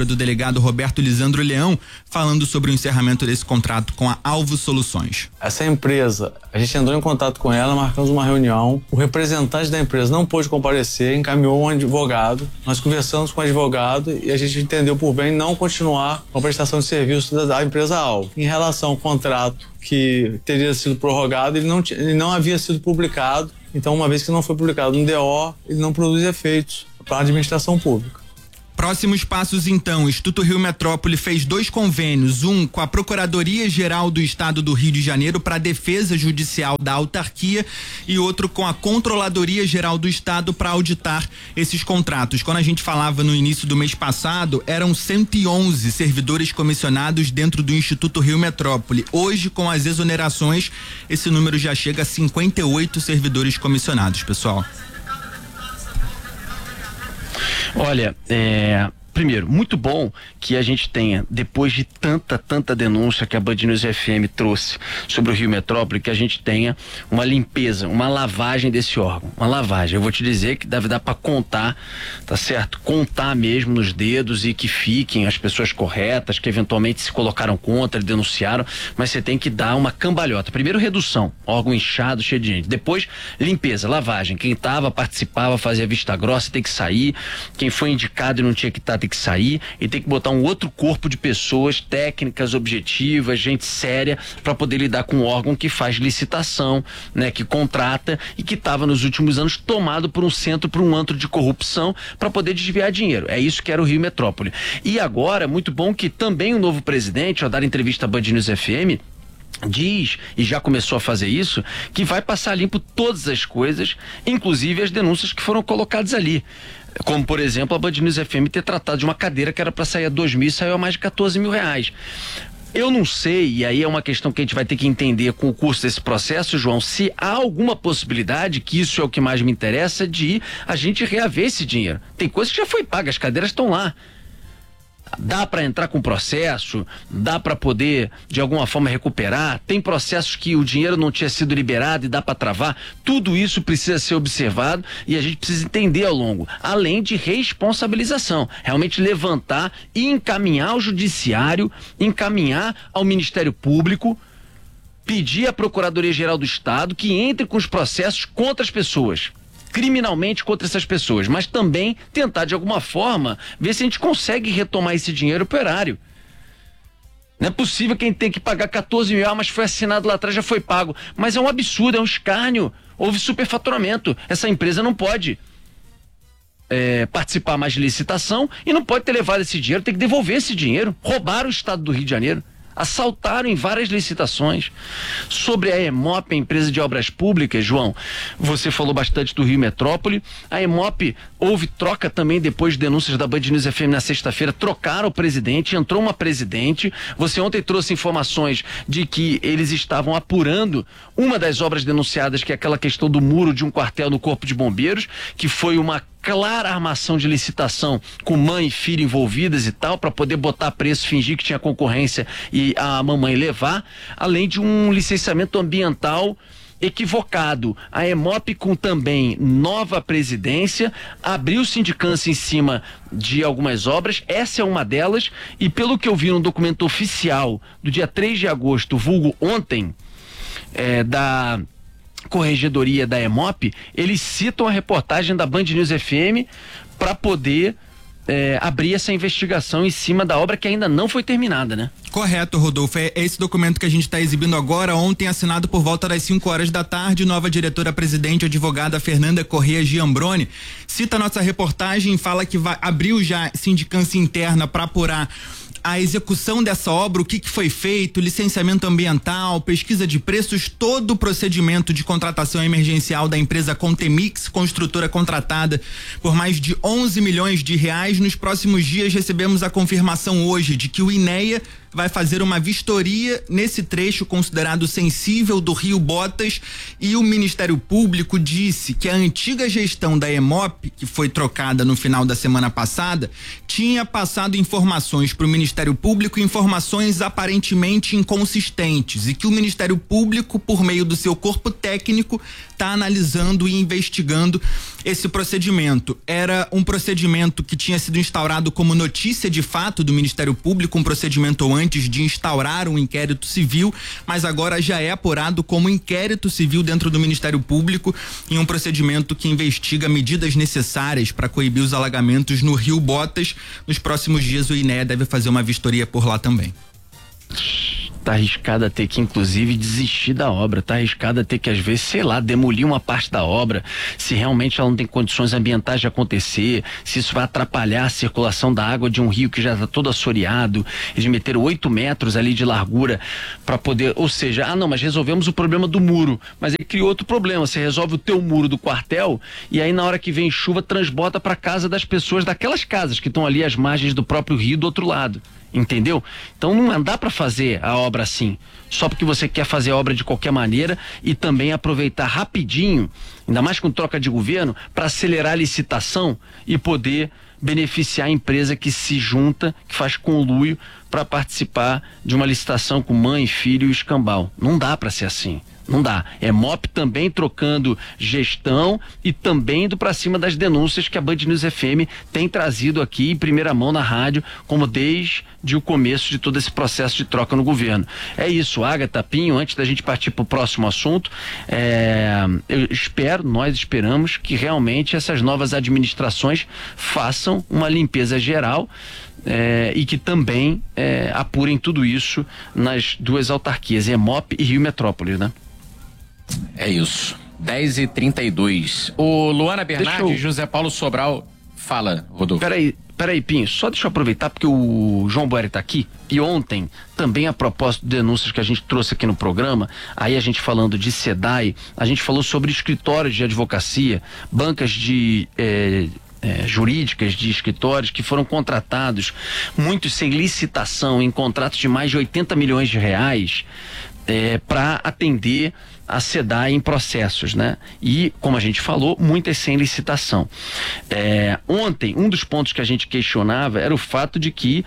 do delegado Roberto Lisandro Leão, falando sobre o encerramento desse contrato com a Alvo Soluções. Essa empresa, a gente entrou em contato com ela, marcamos uma reunião, o representante da empresa não pôde comparecer, encaminhou um advogado, nós conversamos com o advogado e a gente entendeu por bem não continuar com a prestação de serviço da, da empresa Alvo. Em relação ao contrato que teria sido prorrogado, ele não, ele não havia sido publicado, então uma vez que não foi publicado no D O, ele não produz efeitos para a administração pública. Próximos passos, então. O Instituto Rio Metrópole fez dois convênios, um com a Procuradoria-Geral do Estado do Rio de Janeiro para a defesa judicial da autarquia e outro com a Controladoria-Geral do Estado para auditar esses contratos. Quando a gente falava no início do mês passado, eram cento e onze servidores comissionados dentro do Instituto Rio Metrópole. Hoje, com as exonerações, esse número já chega a cinquenta e oito servidores comissionados, pessoal. Olha, é, primeiro, muito bom que a gente tenha, depois de tanta, tanta denúncia que a Band News F M trouxe sobre o Rio Metrópole, que a gente tenha uma limpeza, uma lavagem desse órgão, uma lavagem. Eu vou te dizer que deve dar para contar, tá certo? Contar mesmo nos dedos e que fiquem as pessoas corretas, que eventualmente se colocaram contra, denunciaram, mas você tem que dar uma cambalhota. Primeiro, redução, órgão inchado, cheio de gente. Depois, limpeza, lavagem. Quem tava, participava, fazia vista grossa, tem que sair. Quem foi indicado e não tinha que estar, tem que sair. E tem que botar um outro corpo de pessoas técnicas, objetivas, gente séria, para poder lidar com um órgão que faz licitação, né, que contrata e que estava nos últimos anos tomado por um centro, por um antro de corrupção para poder desviar dinheiro. É isso que era o Rio Metrópole. E agora, muito bom que também o novo presidente, ao dar entrevista à Band News F M, diz, e já começou a fazer isso, que vai passar limpo todas as coisas, inclusive as denúncias que foram colocadas ali. Como, por exemplo, a Band News F M ter tratado de uma cadeira que era para sair a dois mil e saiu a mais de quatorze mil reais. Eu não sei, e aí é uma questão que a gente vai ter que entender com o curso desse processo, João, se há alguma possibilidade, que isso é o que mais me interessa, de a gente reaver esse dinheiro. Tem coisa que já foi paga, as cadeiras estão lá. Dá para entrar com processo, dá para poder de alguma forma recuperar, tem processos que o dinheiro não tinha sido liberado e dá para travar. Tudo isso precisa ser observado e a gente precisa entender ao longo, além de responsabilização, realmente levantar e encaminhar ao judiciário, encaminhar ao Ministério Público, pedir à Procuradoria-Geral do Estado que entre com os processos contra as pessoas, criminalmente contra essas pessoas, mas também tentar de alguma forma ver se a gente consegue retomar esse dinheiro pro erário. Não é possível quem tem que pagar quatorze mil, mas foi assinado lá atrás, já foi pago. Mas é um absurdo, é um escárnio. Houve superfaturamento. Essa empresa não pode é, participar mais de licitação e não pode ter levado esse dinheiro, tem que devolver esse dinheiro. Roubaram o estado do Rio de Janeiro. Assaltaram em várias licitações. Sobre a EMOP, a empresa de obras públicas, João, você falou bastante do Rio Metrópole. A EMOP, houve troca também depois de denúncias da Band News F M na sexta-feira, trocaram o presidente, entrou uma presidente. Você ontem trouxe informações de que eles estavam apurando uma das obras denunciadas, que é aquela questão do muro de um quartel no Corpo de Bombeiros, que foi uma clara armação de licitação com mãe e filho envolvidas e tal, para poder botar preço, fingir que tinha concorrência e a mamãe levar, além de um licenciamento ambiental equivocado. A EMOP, com também nova presidência, abriu sindicância em cima de algumas obras, essa é uma delas, e pelo que eu vi no documento oficial do dia três de agosto, vulgo ontem, é, da Corregedoria da EMOP, eles citam a reportagem da Band News F M para poder é, abrir essa investigação em cima da obra que ainda não foi terminada, né? Correto, Rodolfo. É esse documento que a gente está exibindo agora, ontem assinado por volta das cinco horas da tarde, nova diretora-presidente, advogada Fernanda Corrêa Giambrone, cita a nossa reportagem e fala que vai, abriu já sindicância interna para apurar a execução dessa obra, o que, que foi feito, licenciamento ambiental, pesquisa de preços, todo o procedimento de contratação emergencial da empresa Contemix, construtora contratada por mais de onze milhões de reais. Nos próximos dias recebemos a confirmação hoje de que o INEA vai fazer uma vistoria nesse trecho considerado sensível do Rio Botas, e o Ministério Público disse que a antiga gestão da EMOP, que foi trocada no final da semana passada, tinha passado informações para o Ministério Público, informações aparentemente inconsistentes, e que o Ministério Público, por meio do seu corpo técnico, está analisando e investigando esse procedimento. Era um procedimento que tinha sido instaurado como notícia de fato do Ministério Público, um procedimento antes de instaurar um inquérito civil, mas agora já é apurado como inquérito civil dentro do Ministério Público, em um procedimento que investiga medidas necessárias para coibir os alagamentos no Rio Botas. Nos próximos dias o I N E A deve fazer uma vistoria por lá também. Tá arriscado a ter que, inclusive, desistir da obra, tá arriscado a ter que, às vezes, sei lá, demolir uma parte da obra, se realmente ela não tem condições ambientais de acontecer, se isso vai atrapalhar a circulação da água de um rio que já está todo assoreado. Eles meteram oito metros ali de largura para poder, ou seja, ah não, mas resolvemos o problema do muro, mas ele criou outro problema. Você resolve o teu muro do quartel e aí na hora que vem chuva transbota para casa das pessoas daquelas casas que estão ali às margens do próprio rio do outro lado. Entendeu? Então não dá para fazer a obra assim, só porque você quer fazer a obra de qualquer maneira e também aproveitar rapidinho, ainda mais com troca de governo, para acelerar a licitação e poder beneficiar a empresa que se junta, que faz conluio para participar de uma licitação com mãe, filho e escambau. Não dá para ser assim. Não dá. É M O P também trocando gestão e também indo para cima das denúncias que a Band News F M tem trazido aqui em primeira mão na rádio, como desde o começo de todo esse processo de troca no governo. É isso, Agatha, Pinho, antes da gente partir para o próximo assunto, é, eu espero, nós esperamos que realmente essas novas administrações façam uma limpeza geral. É, e que também é, apurem tudo isso nas duas autarquias, EMOP e Rio Metrópole, né? É isso. dez e trinta e dois. O Luana Bernardi e eu... José Paulo Sobral. Fala, Rodolfo. Peraí, peraí, Pinho, só deixa eu aproveitar porque o João Boeri tá aqui, e ontem, também a propósito de denúncias que a gente trouxe aqui no programa, aí a gente falando de SEDAI, a gente falou sobre escritórios de advocacia, bancas de... É, É, jurídicas de escritórios que foram contratados, muitos sem licitação, em contratos de mais de oitenta milhões de reais, é, para atender a SEDAI em processos, né? E, como a gente falou, muitas sem licitação. É, ontem, um dos pontos que a gente questionava era o fato de que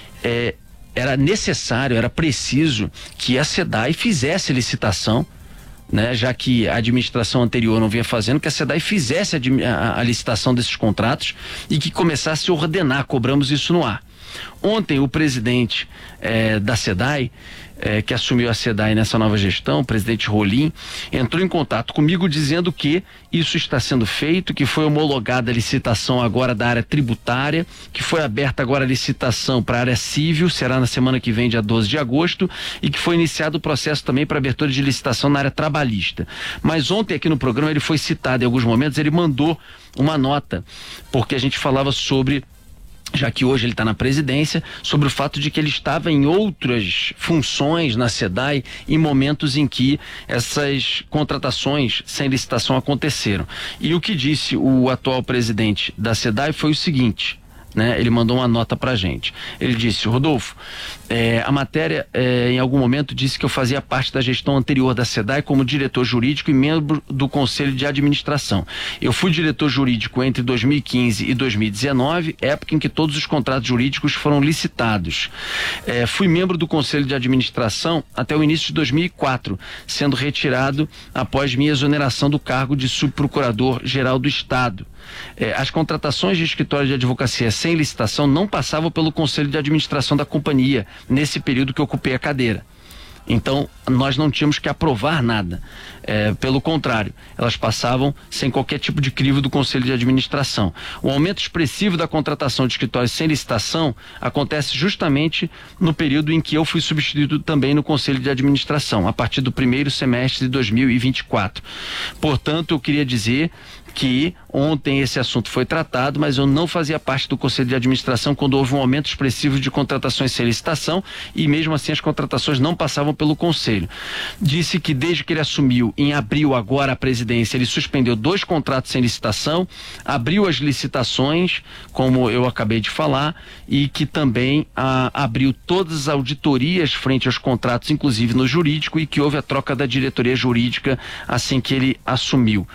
é, era necessário, era preciso que a SEDAI fizesse licitação, né, já que a administração anterior não vinha fazendo, que a SEDAI fizesse a, a, a licitação desses contratos e que começasse a ordenar. Cobramos isso no ar. Ontem o presidente eh, da SEDAI, eh, que assumiu a SEDAI nessa nova gestão, o presidente Rolim, entrou em contato comigo dizendo que isso está sendo feito, que foi homologada a licitação agora da área tributária, que foi aberta agora a licitação para a área civil, será na semana que vem, dia doze de agosto, e que foi iniciado o processo também para abertura de licitação na área trabalhista. Mas ontem aqui no programa ele foi citado em alguns momentos, ele mandou uma nota, porque a gente falava sobre, já que hoje ele está na presidência, sobre o fato de que ele estava em outras funções na SEDAI em momentos em que essas contratações sem licitação aconteceram. E o que disse o atual presidente da SEDAI foi o seguinte, né? Ele mandou uma nota pra gente. Ele disse: Rodolfo, é, a matéria é, em algum momento disse que eu fazia parte da gestão anterior da SEDAI como diretor jurídico e membro do Conselho de Administração. Eu fui diretor jurídico entre dois mil e quinze e dois mil e dezenove, época em que todos os contratos jurídicos foram licitados. É, fui membro do Conselho de Administração até o início de dois mil e quatro, sendo retirado após minha exoneração do cargo de subprocurador-geral do Estado. É, as contratações de escritório de advocacia sem licitação não passavam pelo Conselho de Administração da companhia nesse período que eu ocupei a cadeira. Então, nós não tínhamos que aprovar nada. É, pelo contrário, elas passavam sem qualquer tipo de crivo do Conselho de Administração. O aumento expressivo da contratação de escritórios sem licitação acontece justamente no período em que eu fui substituído também no Conselho de Administração, a partir do primeiro semestre de dois mil e vinte e quatro. Portanto, eu queria dizer que ontem esse assunto foi tratado, mas eu não fazia parte do Conselho de Administração quando houve um aumento expressivo de contratações sem licitação e mesmo assim as contratações não passavam pelo Conselho. Disse que desde que ele assumiu em abril agora a presidência, ele suspendeu dois contratos sem licitação, abriu as licitações, como eu acabei de falar, e que também ah, abriu todas as auditorias frente aos contratos, inclusive no jurídico, e que houve a troca da diretoria jurídica assim que ele assumiu.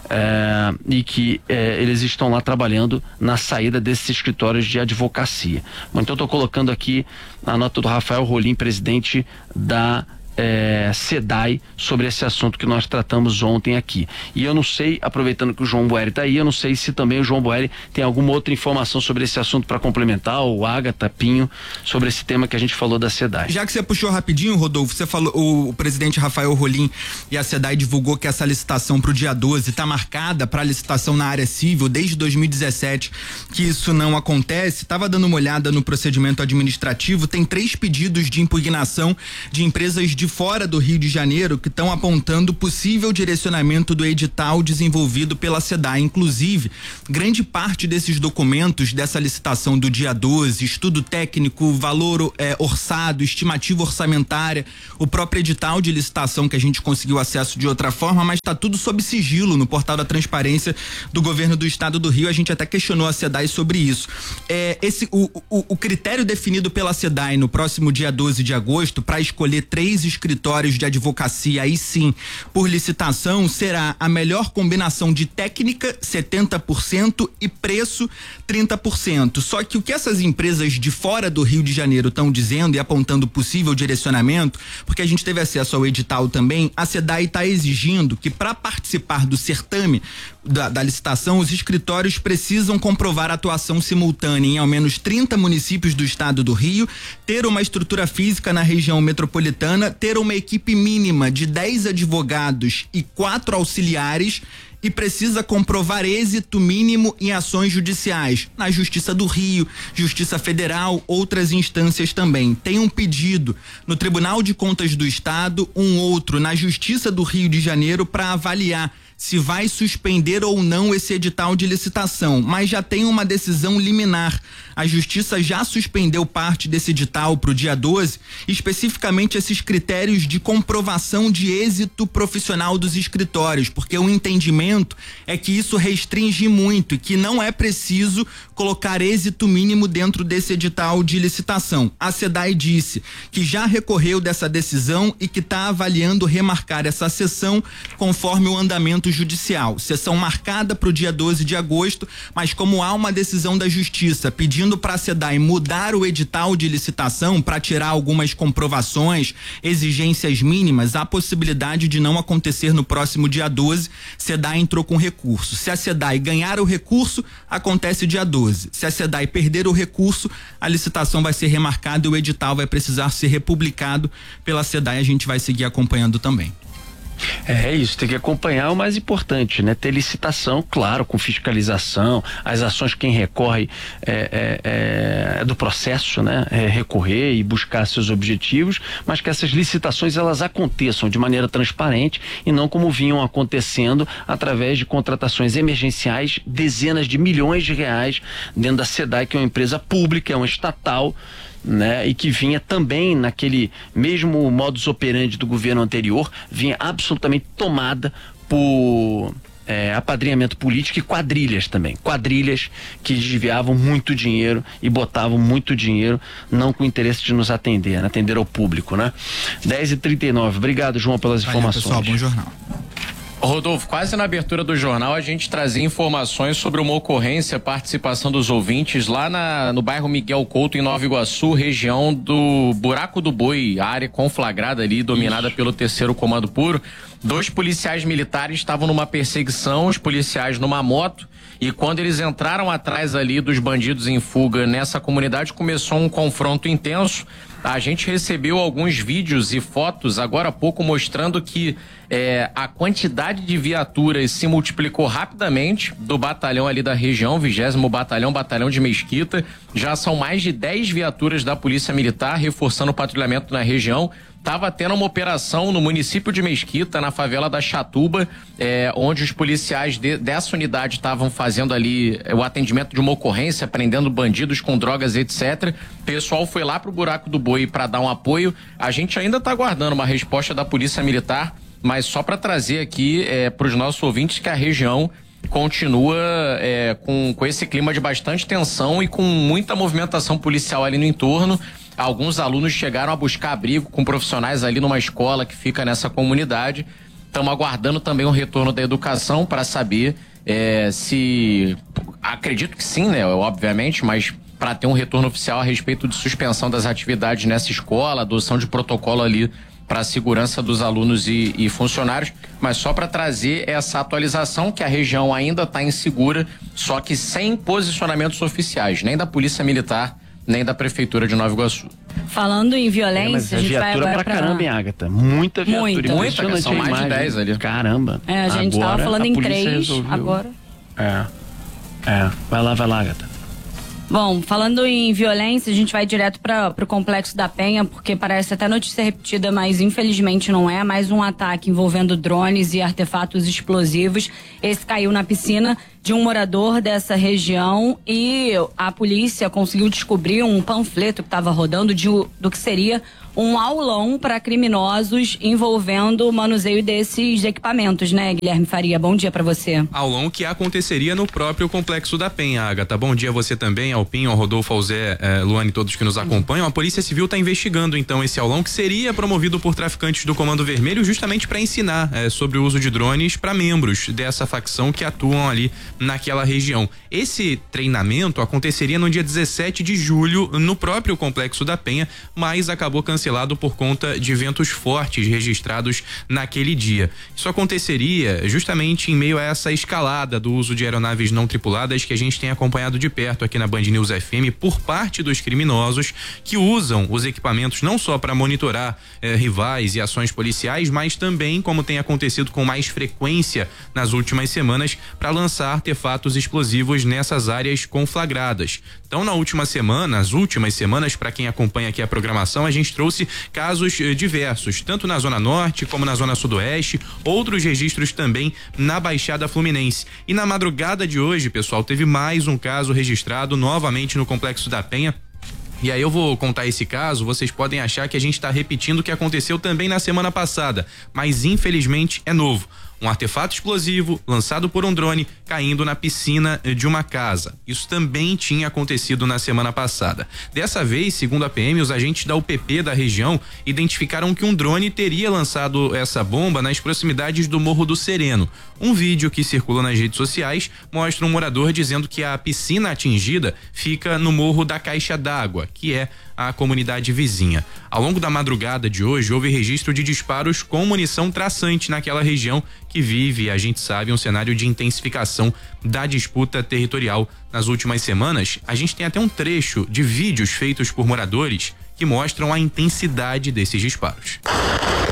É, e que é, eles estão lá trabalhando na saída desses escritórios de advocacia. Bom, então estou colocando aqui a nota do Rafael Rolim, presidente da É, SEDAI, sobre esse assunto que nós tratamos ontem aqui. E eu não sei, aproveitando que o João Boeri está aí, eu não sei se também o João Boeri tem alguma outra informação sobre esse assunto para complementar, ou Agatha, Pinho, sobre esse tema que a gente falou da SEDAI. Já que você puxou rapidinho, Rodolfo, você falou, o, o presidente Rafael Rolim e a SEDAI divulgou que essa licitação para o dia doze está marcada para licitação na área civil desde dois mil e dezessete, que isso não acontece. Estava dando uma olhada no procedimento administrativo, tem três pedidos de impugnação de empresas de fora do Rio de Janeiro que estão apontando possível direcionamento do edital desenvolvido pela SEDAI. Inclusive, grande parte desses documentos dessa licitação do dia doze, estudo técnico, valor é, orçado, estimativa orçamentária, o próprio edital de licitação que a gente conseguiu acesso de outra forma, mas está tudo sob sigilo no portal da transparência do governo do estado do Rio. A gente até questionou a SEDAI sobre isso. É, esse, o, o, o critério definido pela SEDAI no próximo dia doze de agosto para escolher três escritórios de advocacia, aí sim, por licitação, será a melhor combinação de técnica, setenta por cento, e preço, trinta por cento. Só que o que essas empresas de fora do Rio de Janeiro estão dizendo e apontando possível direcionamento, porque a gente teve acesso ao edital também, a SEDAI está exigindo que para participar do certame da, da licitação, os escritórios precisam comprovar atuação simultânea em ao menos trinta municípios do estado do Rio, ter uma estrutura física na região metropolitana, ter uma equipe mínima de dez advogados e quatro auxiliares e precisa comprovar êxito mínimo em ações judiciais, na Justiça do Rio, Justiça Federal, outras instâncias também. Tem um pedido no Tribunal de Contas do Estado, um outro na Justiça do Rio de Janeiro para avaliar se vai suspender ou não esse edital de licitação, mas já tem uma decisão liminar. A Justiça já suspendeu parte desse edital para o dia doze, especificamente esses critérios de comprovação de êxito profissional dos escritórios, porque o entendimento é que isso restringe muito e que não é preciso colocar êxito mínimo dentro desse edital de licitação. A SEDAI disse que já recorreu dessa decisão e que está avaliando remarcar essa sessão conforme o andamento judicial. Sessão marcada para o dia doze de agosto, mas como há uma decisão da Justiça pedindo para a SEDAI mudar o edital de licitação para tirar algumas comprovações, exigências mínimas, há possibilidade de não acontecer no próximo dia doze. SEDAI entrou com recurso. Se a SEDAI ganhar o recurso, acontece dia doze. Se a SEDAI perder o recurso, a licitação vai ser remarcada e o edital vai precisar ser republicado pela SEDAI. A gente vai seguir acompanhando também. É isso, tem que acompanhar o mais importante, né? Ter licitação, claro, com fiscalização, as ações, quem recorre é, é, é do processo, né? É recorrer e buscar seus objetivos, mas que essas licitações elas aconteçam de maneira transparente e não como vinham acontecendo através de contratações emergenciais, dezenas de milhões de reais dentro da SEDAI, que é uma empresa pública, é uma estatal, né? E que vinha também naquele mesmo modus operandi do governo anterior, vinha absolutamente tomada por é, apadrinhamento político e quadrilhas também, quadrilhas que desviavam muito dinheiro e botavam muito dinheiro, não com o interesse de nos atender, né? Atender ao público, né? dez e trinta e nove, obrigado, João, pelas Valeu, informações. pessoal, bom jornal. Rodolfo, quase na abertura do jornal a gente trazia informações sobre uma ocorrência, participação dos ouvintes lá na, no bairro Miguel Couto, em Nova Iguaçu, região do Buraco do Boi, área conflagrada ali, dominada Isso. pelo terceiro Comando Puro. Dois policiais militares estavam numa perseguição, os policiais numa moto, e quando eles entraram atrás ali dos bandidos em fuga nessa comunidade, começou um confronto intenso. A gente recebeu alguns vídeos e fotos agora há pouco mostrando que é, a quantidade de viaturas se multiplicou rapidamente do batalhão ali da região, vigésimo Batalhão, Batalhão de Mesquita. Já são mais de dez viaturas da Polícia Militar reforçando o patrulhamento na região. estava tendo uma operação no município de Mesquita, na favela da Chatuba, é, onde os policiais de, dessa unidade estavam fazendo ali é, o atendimento de uma ocorrência, prendendo bandidos com drogas, etcétera. O pessoal foi lá pro Buraco do Boi para dar um apoio. A gente ainda está aguardando uma resposta da Polícia Militar, mas só para trazer aqui é, para os nossos ouvintes que a região continua é, com, com esse clima de bastante tensão e com muita movimentação policial ali no entorno. Alguns alunos chegaram a buscar abrigo com profissionais ali numa escola que fica nessa comunidade. Estamos aguardando também o retorno da educação para saber é, se... Acredito que sim, né? Obviamente, mas para ter um retorno oficial a respeito de suspensão das atividades nessa escola, adoção de protocolo ali para a segurança dos alunos e, e funcionários, mas só para trazer essa atualização que a região ainda está insegura, só que sem posicionamentos oficiais, nem da Polícia Militar, nem da Prefeitura de Nova Iguaçu. Falando em violência, é, a gente vai agora pra pra... caramba, hein, Agatha? Muita viatura. Muita. Muita, são mais de dez ali. Caramba. É, a gente agora, tava falando em três, resolveu. agora... É, é. Vai lá, vai lá, Agatha. Bom, falando em violência, a gente vai direto para o Complexo da Penha, porque parece até notícia repetida, mas infelizmente não é. Mais um ataque envolvendo drones e artefatos explosivos. Esse caiu na piscina de um morador dessa região e a polícia conseguiu descobrir um panfleto que estava rodando de, do que seria um aulão para criminosos envolvendo o manuseio desses equipamentos, né, Guilherme Faria? Bom dia para você. Aulão que aconteceria no próprio Complexo da Penha, Agatha. Bom dia a você também, ao Pinho, ao Rodolfo, ao Zé, eh, Luane e todos que nos acompanham. A Polícia Civil está investigando então esse aulão que seria promovido por traficantes do Comando Vermelho justamente para ensinar eh, sobre o uso de drones para membros dessa facção que atuam ali naquela região. Esse treinamento aconteceria no dia dezessete de julho no próprio Complexo da Penha, mas acabou cancelado por conta de ventos fortes registrados naquele dia. Isso aconteceria justamente em meio a essa escalada do uso de aeronaves não tripuladas que a gente tem acompanhado de perto aqui na Band News F M por parte dos criminosos que usam os equipamentos não só para monitorar eh, rivais e ações policiais, mas também, como tem acontecido com mais frequência nas últimas semanas, para lançar artefatos explosivos nessas áreas conflagradas. Então, na última semana, as últimas semanas, para quem acompanha aqui a programação, a gente trouxe casos eh, diversos, tanto na Zona Norte como na Zona Sudoeste, outros registros também na Baixada Fluminense. E na madrugada de hoje, pessoal, teve mais um caso registrado novamente no Complexo da Penha. E aí eu vou contar esse caso, vocês podem achar que a gente está repetindo o que aconteceu também na semana passada, mas infelizmente é novo. Um artefato explosivo lançado por um drone caindo na piscina de uma casa. Isso também tinha acontecido na semana passada. Dessa vez, segundo a P M, os agentes da U P P da região identificaram que um drone teria lançado essa bomba nas proximidades do Morro do Sereno. Um vídeo que circula nas redes sociais mostra um morador dizendo que a piscina atingida fica no Morro da Caixa d'Água, que é a comunidade vizinha. Ao longo da madrugada de hoje, houve registro de disparos com munição traçante naquela região que vive, a gente sabe, um cenário de intensificação da disputa territorial. Nas últimas semanas, a gente tem até um trecho de vídeos feitos por moradores que mostram a intensidade desses disparos.